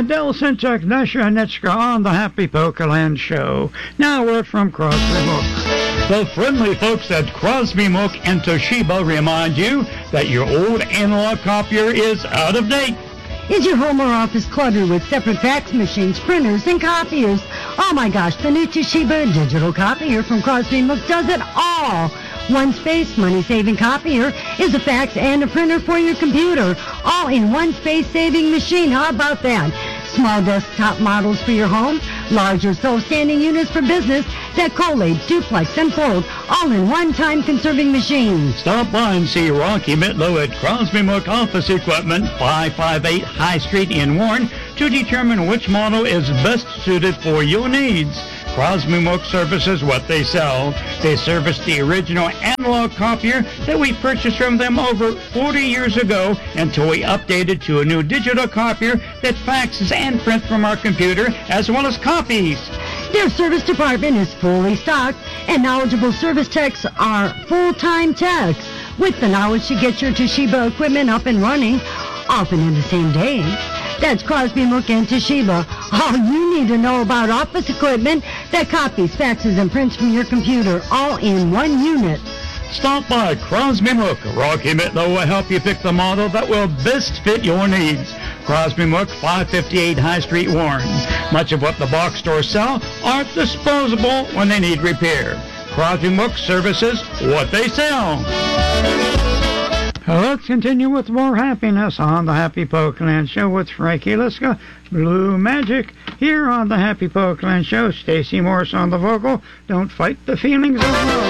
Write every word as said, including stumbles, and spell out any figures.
and Delson Technisha Nitschka on the Happy Pokeland Show. Now a word from Crosby Mook. The friendly folks at Crosby Mook and Toshiba remind you that your old analog copier is out of date. Is your home or office cluttered with separate fax machines, printers, and copiers? Oh my gosh, the new Toshiba digital copier from Crosby Mook does it all. One space money-saving copier is a fax and a printer for your computer, all in one space-saving machine. How about that? Small desktop models for your home, larger self-standing units for business that collate, duplex, and fold, all in one time-conserving machine. Stop by and see Rocky Mitlow at Crosby Mook Office Equipment, five five eight High Street in Warren, to determine which model is best suited for your needs. Crosby Mook services what they sell. They service the original analog copier that we purchased from them over forty years ago until we updated to a new digital copier that faxes and prints from our computer as well as copies. Their service department is fully stocked, and knowledgeable service techs are full-time techs with the knowledge to get your Toshiba equipment up and running, often in the same day. That's Crosby Mook and Toshiba. All you need to know about office equipment that copies, faxes, and prints from your computer, all in one unit. Stop by Crosby Mook. Rocky Mitlow will help you pick the model that will best fit your needs. Crosby Mook, five fifty-eight High Street, Warren. Much of what the box stores sell are disposable when they need repair. Crosby Mook services what they sell. Let's continue with more happiness on the Happy Pokeland Show with Frankie Liska, Blue Magic. Here on the Happy Pokeland Show, Stacy Morris on the vocal. Don't fight the feelings of love.